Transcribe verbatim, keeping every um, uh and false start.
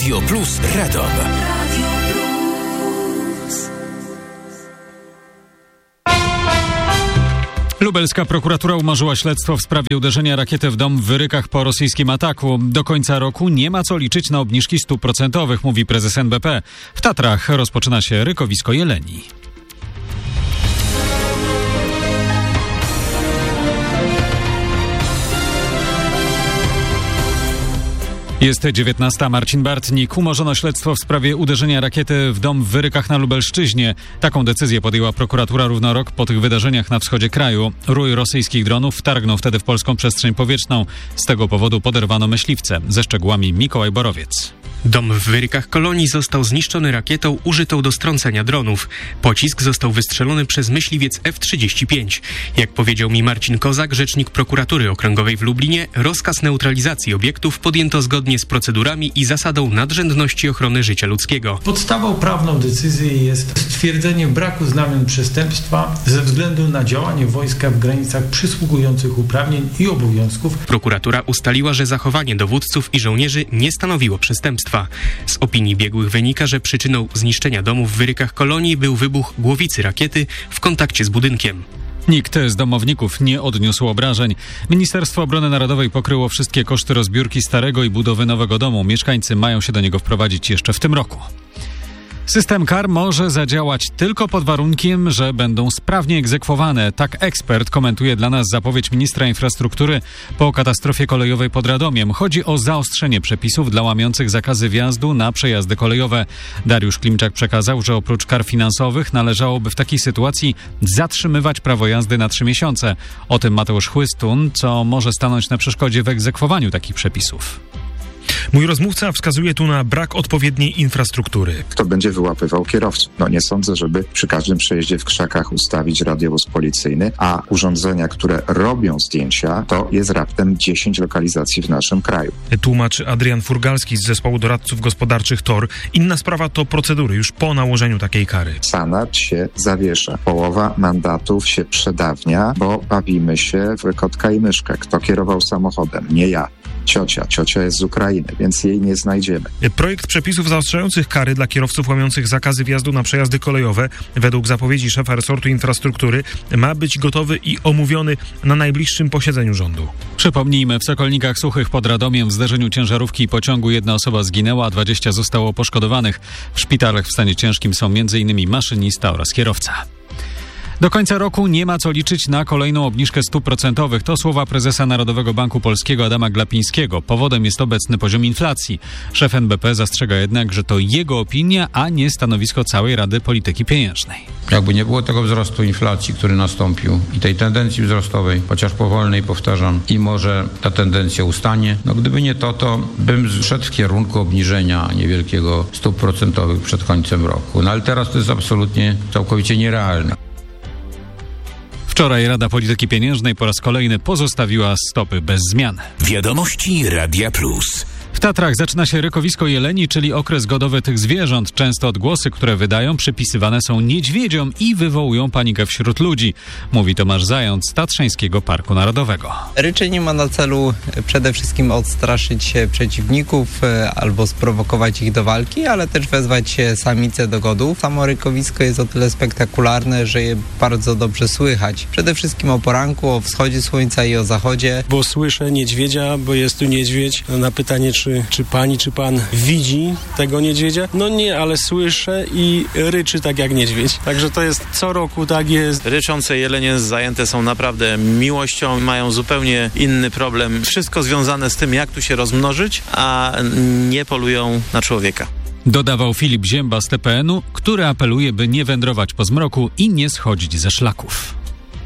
Radio Plus Radom. Lubelska prokuratura umorzyła śledztwo w sprawie uderzenia rakiety w dom w Wyrykach po rosyjskim ataku. Do końca roku nie ma co liczyć na obniżki stóp procentowych, mówi prezes N B P. W Tatrach rozpoczyna się rykowisko jeleni. Jest dziewiętnasta. Marcin Bartnik. Umorzono śledztwo w sprawie uderzenia rakiety w dom w Wyrykach na Lubelszczyźnie. Taką decyzję podjęła prokuratura równo rok po tych wydarzeniach na wschodzie kraju. Rój rosyjskich dronów wtargnął wtedy w polską przestrzeń powietrzną. Z tego powodu poderwano myśliwce. Ze szczegółami Mikołaj Borowiec. Dom w Wyrykach Kolonii został zniszczony rakietą użytą do strącenia dronów. Pocisk został wystrzelony przez myśliwiec F trzydzieści pięć. Jak powiedział mi Marcin Kozak, rzecznik prokuratury okręgowej w Lublinie, rozkaz neutralizacji obiektów podjęto zgodnie z procedurami i zasadą nadrzędności ochrony życia ludzkiego. Podstawą prawną decyzji jest stwierdzenie braku znamion przestępstwa ze względu na działanie wojska w granicach przysługujących uprawnień i obowiązków. Prokuratura ustaliła, że zachowanie dowódców i żołnierzy nie stanowiło przestępstwa. Z opinii biegłych wynika, że przyczyną zniszczenia domu w Wyrykach Kolonii był wybuch głowicy rakiety w kontakcie z budynkiem. Nikt z domowników nie odniósł obrażeń. Ministerstwo Obrony Narodowej pokryło wszystkie koszty rozbiórki starego i budowy nowego domu. Mieszkańcy mają się do niego wprowadzić jeszcze w tym roku. System kar może zadziałać tylko pod warunkiem, że będą sprawnie egzekwowane. Tak ekspert komentuje dla nas zapowiedź ministra infrastruktury po katastrofie kolejowej pod Radomiem. Chodzi o zaostrzenie przepisów dla łamiących zakazy wjazdu na przejazdy kolejowe. Dariusz Klimczak przekazał, że oprócz kar finansowych należałoby w takiej sytuacji zatrzymywać prawo jazdy na trzy miesiące. O tym Mateusz Chłystun, co może stanąć na przeszkodzie w egzekwowaniu takich przepisów. Mój rozmówca wskazuje tu na brak odpowiedniej infrastruktury. Kto będzie wyłapywał kierowców? No nie sądzę, żeby przy każdym przejeździe w krzakach ustawić radiowóz policyjny, a urządzenia, które robią zdjęcia, to jest raptem dziesięć lokalizacji w naszym kraju. Tłumaczy Adrian Furgalski z zespołu doradców gospodarczych T O R. Inna sprawa to procedury już po nałożeniu takiej kary. Sanacz się zawiesza. Połowa mandatów się przedawnia, bo bawimy się w kotka i myszkę. Kto kierował samochodem? Nie ja. Ciocia. Ciocia jest z Ukrainy, więc jej nie znajdziemy. Projekt przepisów zaostrzających kary dla kierowców łamiących zakazy wjazdu na przejazdy kolejowe, według zapowiedzi szefa resortu infrastruktury, ma być gotowy i omówiony na najbliższym posiedzeniu rządu. Przypomnijmy, w Sokolnikach Suchych pod Radomiem w zderzeniu ciężarówki i pociągu jedna osoba zginęła, a dwadzieścia zostało poszkodowanych. W szpitalach w stanie ciężkim są między innymi maszynista oraz kierowca. Do końca roku nie ma co liczyć na kolejną obniżkę stóp procentowych. To słowa prezesa Narodowego Banku Polskiego Adama Glapińskiego. Powodem jest obecny poziom inflacji. Szef N B P zastrzega jednak, że to jego opinia, a nie stanowisko całej Rady Polityki Pieniężnej. Jakby nie było tego wzrostu inflacji, który nastąpił i tej tendencji wzrostowej, chociaż powolnej, powtarzam, i może ta tendencja ustanie, no gdyby nie to, to bym szedł w kierunku obniżenia niewielkiego stóp procentowych przed końcem roku. No ale teraz to jest absolutnie, całkowicie nierealne. Wczoraj Rada Polityki Pieniężnej po raz kolejny pozostawiła stopy bez zmian. Wiadomości Radia Plus. W Tatrach zaczyna się rykowisko jeleni, czyli okres godowy tych zwierząt. Często odgłosy, które wydają, przypisywane są niedźwiedziom i wywołują panikę wśród ludzi, mówi Tomasz Zając z Tatrzańskiego Parku Narodowego. Ryczenie ma na celu przede wszystkim odstraszyć przeciwników albo sprowokować ich do walki, ale też wezwać samice do godów. Samo rykowisko jest o tyle spektakularne, że je bardzo dobrze słychać. Przede wszystkim o poranku, o wschodzie słońca i o zachodzie. Bo słyszę niedźwiedzia, bo jest tu niedźwiedź. Na pytanie, czy Czy, czy pani, czy pan widzi tego niedźwiedzia? No nie, ale słyszę i ryczy tak jak niedźwiedź. Także to jest co roku, tak jest. Ryczące jelenie zajęte są naprawdę miłością, mają zupełnie inny problem. Wszystko związane z tym, jak tu się rozmnożyć, a nie polują na człowieka. Dodawał Filip Zięba z T P N u, który apeluje, by nie wędrować po zmroku i nie schodzić ze szlaków.